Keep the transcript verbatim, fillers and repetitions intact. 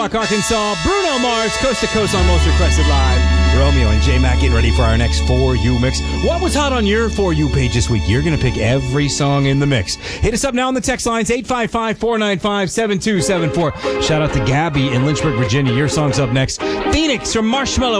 Arkansas, Bruno Mars, Coast to Coast on Most Requested Live. Romeo and J-Mac getting ready for our next For You mix. What was hot on your For You page this week? You're going to pick every song in the mix. Hit us up now on the text lines, eight five five, four nine five, seven two seven four. Shout out to Gabby in Lynchburg, Virginia. Your song's up next. Phoenix from Marshmallow.